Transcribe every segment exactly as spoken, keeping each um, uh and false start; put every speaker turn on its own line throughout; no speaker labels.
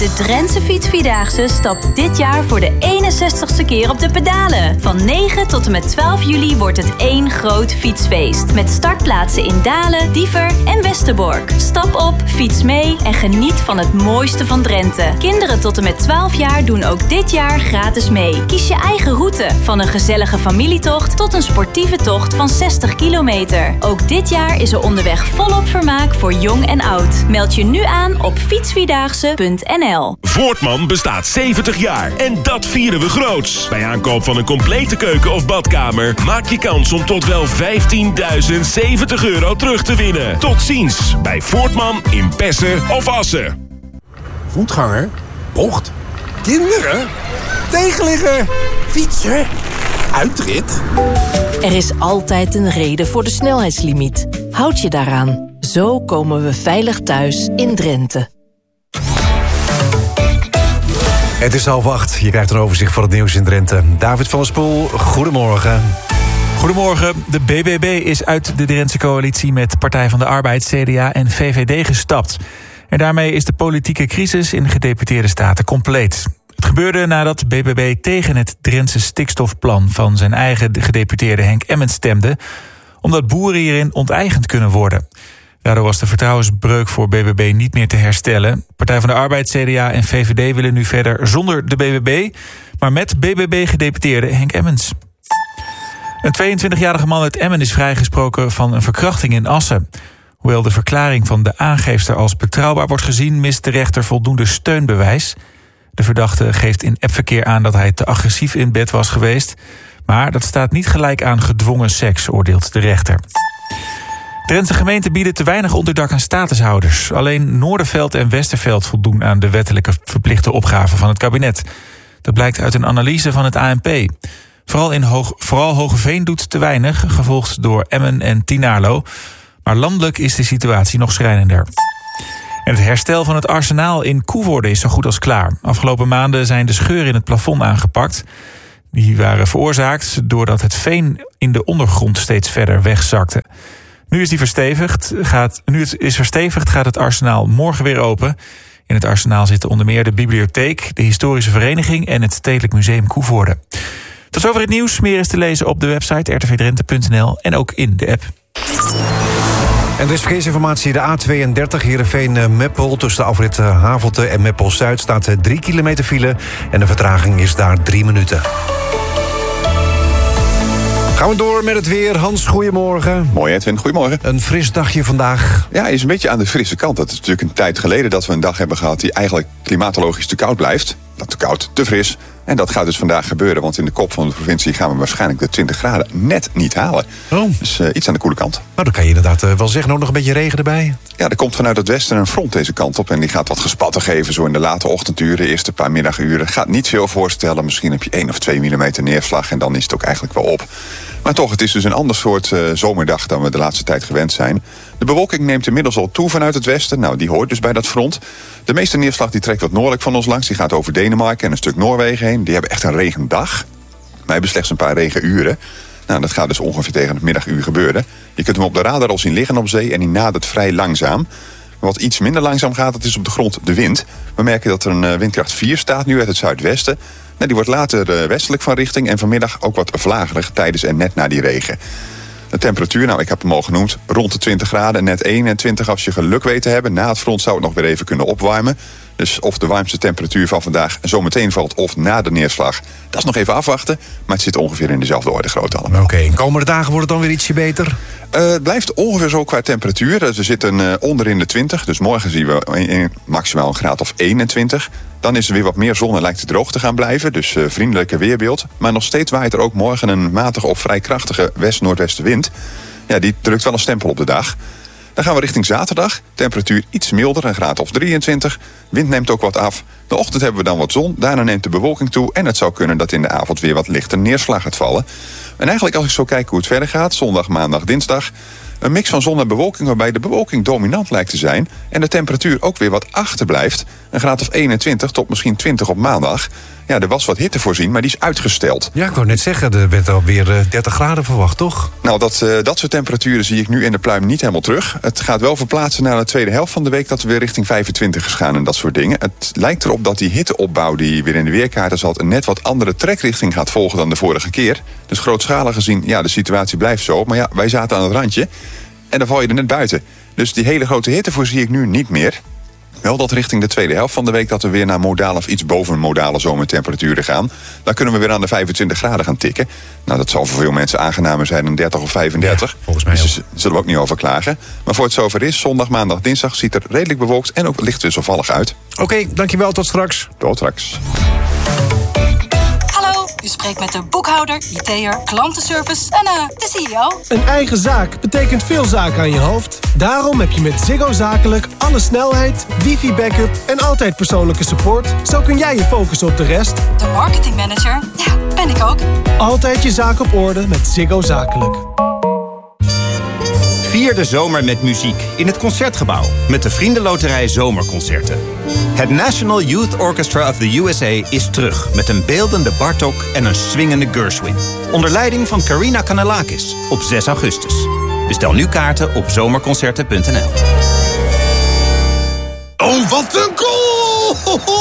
De Drentse Fietsvierdaagse stapt dit jaar voor de eenenzestigste keer op de pedalen. Van negen tot en met twaalf juli wordt het één groot fietsfeest. Met startplaatsen in Dalen, Diever en Westerbork. Stap op, fiets mee en geniet van het mooiste van Drenthe. Kinderen tot en met twaalf jaar doen ook dit jaar gratis mee. Kies je eigen route, van een gezellige familietocht tot een sportieve tocht van zestig kilometer. Ook dit jaar is er onderweg volop vermaak voor jong en oud. Meld je nu aan op fietsvierdaagse punt n l.
Voortman bestaat zeventig jaar en dat vieren we groots. Bij aankoop van een complete keuken of badkamer maak je kans om tot wel vijftienduizend zeventig euro terug te winnen. Tot ziens bij Voortman in Pessen of Assen.
Voetganger, bocht, kinderen, tegenligger, fietser, uitrit.
Er is altijd een reden voor de snelheidslimiet. Houd je daaraan. Zo komen we veilig thuis in Drenthe.
Het is half acht. Je krijgt een overzicht van het nieuws in Drenthe. David van der Spoel, goedemorgen.
Goedemorgen. De B B B is uit de Drentse coalitie met Partij van de Arbeid, C D A en V V D gestapt. En daarmee is de politieke crisis in de gedeputeerde staten compleet. Het gebeurde nadat B B B tegen het Drentse stikstofplan van zijn eigen gedeputeerde Henk Emmens stemde, omdat boeren hierin onteigend kunnen worden. Daardoor was de vertrouwensbreuk voor B B B niet meer te herstellen. Partij van de Arbeid, C D A en V V D willen nu verder zonder de B B B, maar met B B B-gedeputeerde Henk Emmens. Een tweeëntwintigjarige man uit Emmen is vrijgesproken van een verkrachting in Assen. Hoewel de verklaring van de aangeefster als betrouwbaar wordt gezien, mist de rechter voldoende steunbewijs. De verdachte geeft in appverkeer aan dat hij te agressief in bed was geweest, maar dat staat niet gelijk aan gedwongen seks, oordeelt de rechter. Drentse gemeenten bieden te weinig onderdak aan statushouders. Alleen Noorderveld en Westerveld voldoen aan de wettelijke verplichte opgaven van het kabinet. Dat blijkt uit een analyse van het A N P. Vooral, in Hoog, vooral Hogeveen doet te weinig, gevolgd door Emmen en Tynaarlo. Maar landelijk is de situatie nog schrijnender. En het herstel van het arsenaal in Coevorden is zo goed als klaar. Afgelopen maanden zijn de scheuren in het plafond aangepakt. Die waren veroorzaakt doordat het veen in de ondergrond steeds verder wegzakte. Nu is die verstevigd, gaat, nu het is verstevigd, gaat het arsenaal morgen weer open. In het arsenaal zitten onder meer de bibliotheek, de historische vereniging en het Stedelijk Museum Coevorden. Tot zover het nieuws. Meer is te lezen op de website r t v drenthe punt n l en ook in de app.
En er is verkeersinformatie. De A tweeëndertig Heerenveen-Meppel tussen de afrit Havelte en Meppel-Zuid staat drie kilometer file en de vertraging is daar drie minuten. Gaan we door met het weer. Hans, goedemorgen.
Mooi, Edwin. Goedemorgen.
Een fris dagje vandaag.
Ja, is een beetje aan de frisse kant. Dat is natuurlijk een tijd geleden dat we een dag hebben gehad die eigenlijk klimatologisch te koud blijft. Dat te koud, te fris. En dat gaat dus vandaag gebeuren, want in de kop van de provincie gaan we waarschijnlijk de twintig graden net niet halen.
Oh.
Dus uh, iets aan de koele kant.
Nou, dan kan je inderdaad uh, wel zeggen, ook nog een beetje regen erbij.
Ja, er komt vanuit het westen een front deze kant op en die gaat wat gespatten geven zo in de late ochtenduren, de eerste paar middaguren. Gaat niet veel voorstellen, misschien heb je één of twee millimeter neerslag en dan is het ook eigenlijk wel op. Maar toch, het is dus een ander soort uh, zomerdag dan we de laatste tijd gewend zijn. De bewolking neemt inmiddels al toe vanuit het westen. Nou, die hoort dus bij dat front. De meeste neerslag die trekt wat noordelijk van ons langs. Die gaat over Denemarken en een stuk Noorwegen heen. Die hebben echt een regendag. Wij hebben slechts een paar regenuren. Nou, dat gaat dus ongeveer tegen het middaguur gebeuren. Je kunt hem op de radar al zien liggen op zee en die nadert vrij langzaam. Wat iets minder langzaam gaat, dat is op de grond de wind. We merken dat er een windkracht vier staat nu uit het zuidwesten. Nou, die wordt later westelijk van richting en vanmiddag ook wat vlagerig tijdens en net na die regen. De temperatuur, nou ik heb hem al genoemd, rond de twintig graden, net eenentwintig als je geluk weet te hebben. Na het front zou het nog weer even kunnen opwarmen. Dus of de warmste temperatuur van vandaag zo meteen valt of na de neerslag, dat is nog even afwachten. Maar het zit ongeveer in dezelfde orde grootte allemaal.
Oké, in komende dagen wordt het dan weer ietsje beter?
Uh, het blijft ongeveer zo qua temperatuur. Dus we zitten uh, onder in de twintig, dus morgen zien we een, een, maximaal een graad of eenentwintig. Dan is er weer wat meer zon en lijkt het droog te gaan blijven. Dus uh, vriendelijke weerbeeld. Maar nog steeds waait er ook morgen een matige of vrij krachtige west-noordwestenwind. Ja, die drukt wel een stempel op de dag. Dan gaan we richting zaterdag. Temperatuur iets milder, een graad of drieëntwintig. Wind neemt ook wat af. De ochtend hebben we dan wat zon. Daarna neemt de bewolking toe. En het zou kunnen dat in de avond weer wat lichte neerslag gaat vallen. En eigenlijk als ik zo kijk hoe het verder gaat. Zondag, maandag, dinsdag. Een mix van zon en bewolking waarbij de bewolking dominant lijkt te zijn. En de temperatuur ook weer wat achterblijft. Een graad of eenentwintig tot misschien twintig op maandag. Ja, er was wat hitte voorzien, maar die is uitgesteld.
Ja, ik wou net zeggen, er werd alweer uh, dertig graden verwacht, toch?
Nou, dat, uh, dat soort temperaturen zie ik nu in de pluim niet helemaal terug. Het gaat wel verplaatsen naar de tweede helft van de week... dat we weer richting vijfentwintig is gaan en dat soort dingen. Het lijkt erop dat die hitteopbouw die weer in de weerkaarten zat... een net wat andere trekrichting gaat volgen dan de vorige keer. Dus grootschalig gezien, ja, de situatie blijft zo. Maar ja, wij zaten aan het randje en dan val je er net buiten. Dus die hele grote hitte voorzie ik nu niet meer. Wel dat richting de tweede helft van de week... dat we weer naar modale of iets boven modale zomertemperaturen gaan. Dan kunnen we weer aan de vijfentwintig graden gaan tikken. Nou, dat zal voor veel mensen aangenamer zijn dan dertig of vijfendertig.
Ja, volgens mij
dus daar zullen we ook niet over klagen. Maar voor het zover is, zondag, maandag, dinsdag... ziet er redelijk bewolkt en ook licht wisselvallig uit.
Oké, okay, dankjewel. Tot straks.
Tot straks.
Hallo, u spreekt met de boekhouder, I T'er, klantenservice en uh, de C E O.
Een eigen zaak betekent veel zaken aan je hoofd. Daarom heb je met Ziggo Zakelijk alle snelheid, wifi-backup en altijd persoonlijke support. Zo kun jij je focussen op de rest.
De marketingmanager, ja, ben ik ook.
Altijd je zaak op orde met Ziggo Zakelijk.
Vier de zomer met muziek in het Concertgebouw met de Vriendenloterij Zomerconcerten. Het National Youth Orchestra of the U S A is terug met een beeldende Bartók en een swingende Gershwin. Onder leiding van Karina Kanellakis op zes augustus. Bestel nu kaarten op zomerconcerten punt n l.
Oh, wat een goal!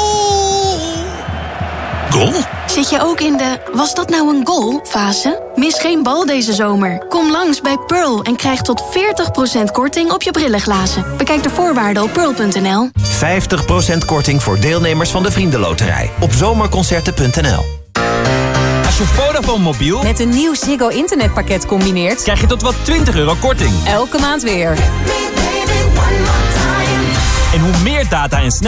Goal?
Zit je ook in de was dat nou een goal fase? Mis geen bal deze zomer. Kom langs bij Pearl en krijg tot veertig procent korting op je brillenglazen. Bekijk de voorwaarden op pearl punt n l.
vijftig procent korting voor deelnemers van de Vriendenloterij op zomerconcerten punt n l.
Als je Vodafone mobiel
met een nieuw Ziggo internetpakket combineert,
krijg je tot wat twintig euro korting.
Elke maand weer.
En hoe meer data en snelheid